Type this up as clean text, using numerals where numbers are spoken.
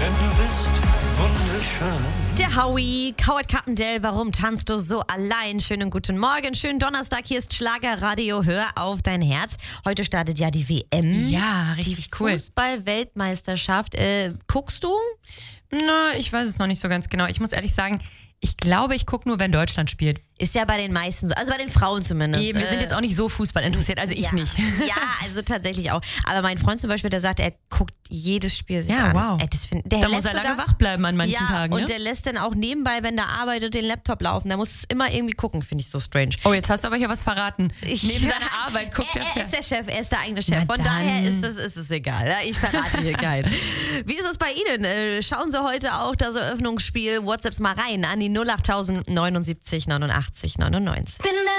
denn du bist wunderschön. Der Howie, Coward Carpendale, warum tanzt du so allein? Schönen guten Morgen, schönen Donnerstag, hier ist Schlagerradio, hör auf dein Herz. Heute startet ja die WM. Ja, richtig cool. Fußball-Weltmeisterschaft. Guckst du? Na, ich weiß es noch nicht so ganz genau. Ich muss ehrlich sagen, ich glaube, ich gucke nur, wenn Deutschland spielt. Ist ja bei den meisten so, also bei den Frauen zumindest. Eben, wir sind jetzt auch nicht so Fußball interessiert, also ich nicht. Ja, also tatsächlich auch. Aber mein Freund zum Beispiel, der sagt, er guckt jedes Spiel sich an. Wow. Der muss er lange wach bleiben an manchen Tagen. Und ne? der lässt dann auch nebenbei, wenn der arbeitet, den Laptop laufen. Der muss es immer irgendwie gucken, finde ich so strange. Oh, jetzt hast du aber hier was verraten. Neben seiner Arbeit guckt er ist der Chef, er ist der eigene Chef. Na Von dann. daher ist es egal. Ja? Ich verrate hier keinen. Wie ist es bei Ihnen? Schauen Sie heute auch das Eröffnungsspiel WhatsApps mal rein an die 08000 79 89 99. Bin